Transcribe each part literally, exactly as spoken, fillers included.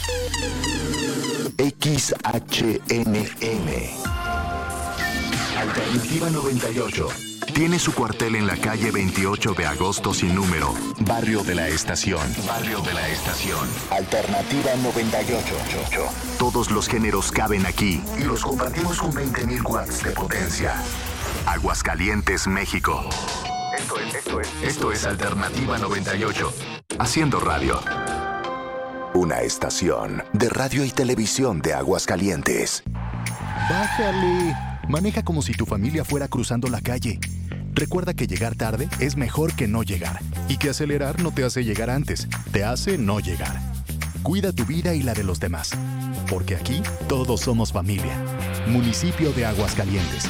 X H N M. Alternativa noventa y ocho. Tiene su cuartel en la calle veintiocho de agosto sin número, Barrio de la Estación. Barrio de la Estación. Alternativa noventa y ocho. Todos los géneros caben aquí y los compartimos con veinte mil watts de potencia. Aguascalientes, México. Esto es, esto es, esto es Alternativa noventa y ocho. Haciendo radio. Una estación de radio y televisión de Aguascalientes. Bájale. Maneja como si tu familia fuera cruzando la calle. Recuerda que llegar tarde es mejor que no llegar. Y que acelerar no te hace llegar antes, te hace no llegar. Cuida tu vida y la de los demás. Porque aquí todos somos familia. Municipio de Aguascalientes.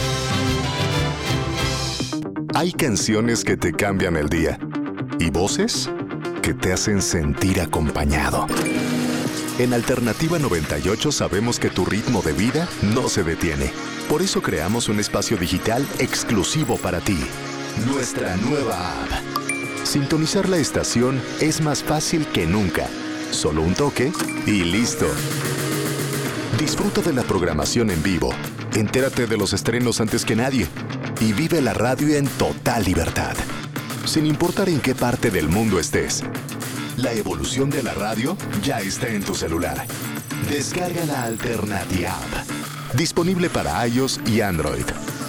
Hay canciones que te cambian el día. Y voces que te hacen sentir acompañado. En Alternativa noventa y ocho sabemos que tu ritmo de vida no se detiene. Por eso creamos un espacio digital exclusivo para ti. Nuestra nueva app. Sintonizar la estación es más fácil que nunca. Solo un toque y listo. Disfruta de la programación en vivo. Entérate de los estrenos antes que nadie. Y vive la radio en total libertad. Sin importar en qué parte del mundo estés. La evolución de la radio ya está en tu celular. Descarga la Alternativa App. Disponible para iOS y Android.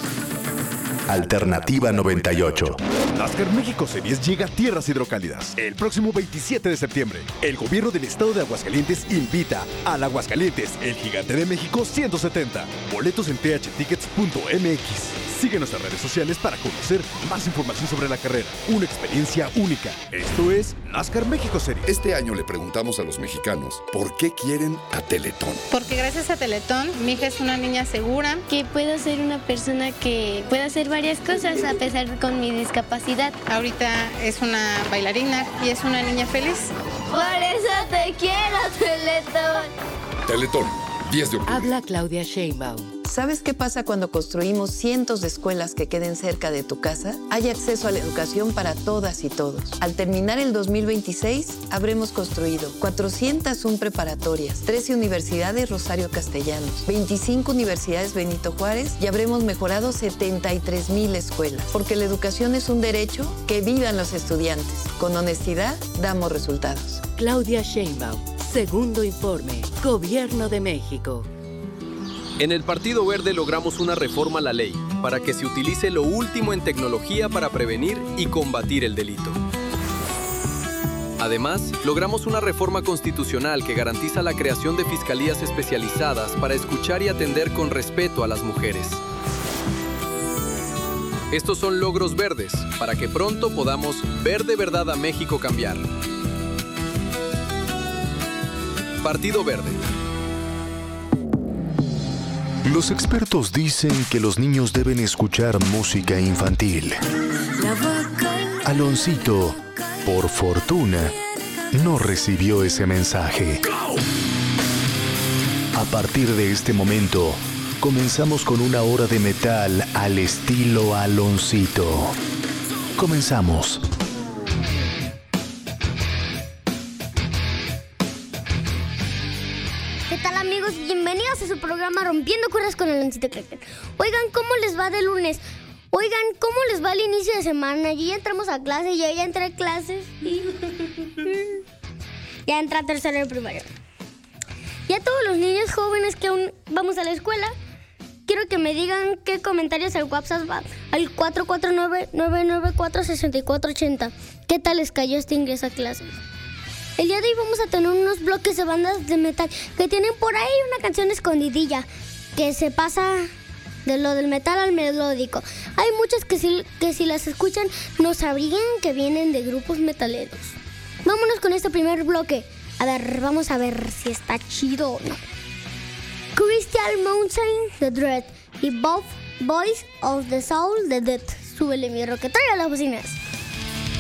Alternativa noventa y ocho. NASCAR México Series llega a tierras hidrocálidas. El próximo veintisiete de septiembre, el gobierno del estado de Aguascalientes invita al Aguascalientes, el gigante de México ciento setenta. Boletos en t h tickets punto m x. Sigue nuestras redes sociales para conocer más información sobre la carrera. Una experiencia única. Esto es NASCAR México Series. Este año le preguntamos a los mexicanos por qué quieren a Teletón. Porque gracias a Teletón, mi hija es una niña segura. Que puedo ser una persona que pueda hacer varias cosas a pesar de con mi discapacidad. Ahorita es una bailarina y es una niña feliz. Por eso te quiero, Teletón. Teletón, diez de octubre. Habla Claudia Sheinbaum. ¿Sabes qué pasa cuando construimos cientos de escuelas que queden cerca de tu casa? Hay acceso a la educación para todas y todos. Al terminar el dos mil veintiséis, habremos construido cuatrocientas una preparatorias, trece universidades Rosario Castellanos, veinticinco universidades Benito Juárez y habremos mejorado setenta y tres mil escuelas. Porque la educación es un derecho, que vivan los estudiantes. Con honestidad, damos resultados. Claudia Sheinbaum, segundo informe, Gobierno de México. En el Partido Verde logramos una reforma a la ley para que se utilice lo último en tecnología para prevenir y combatir el delito. Además, logramos una reforma constitucional que garantiza la creación de fiscalías especializadas para escuchar y atender con respeto a las mujeres. Estos son logros verdes para que pronto podamos ver de verdad a México cambiar. Partido Verde. Los expertos dicen que los niños deben escuchar música infantil. Aloncito, por fortuna, no recibió ese mensaje. A partir de este momento, comenzamos con una hora de metal al estilo Aloncito. Comenzamos. ¿Qué tal, amigos? Bienvenidos a su programa Rompiendo Cuerdas con Aloncito Cracker. Oigan, ¿cómo les va de lunes? Oigan, ¿cómo les va el inicio de semana? Y ya entramos a clase, yo ya entré a clases. Y... ya entré a tercero de primaria. Y a todos los niños jóvenes que aún vamos a la escuela, quiero que me digan qué comentarios al WhatsApp va al cuatro cuatro nueve, nueve nueve cuatro, seis cuatro ocho cero. ¿Qué tal les cayó este ingreso a clases? El día de hoy vamos a tener unos bloques de bandas de metal que tienen por ahí una canción escondidilla que se pasa de lo del metal al melódico. Hay muchas que si, que si las escuchan no sabrían que vienen de grupos metaleros. Vámonos con este primer bloque. A ver, vamos a ver si está chido o no. Crystal Mountain, The Dread y Both Boys of the Soul, The Dead. Súbele mi roque, trae a las bocinas.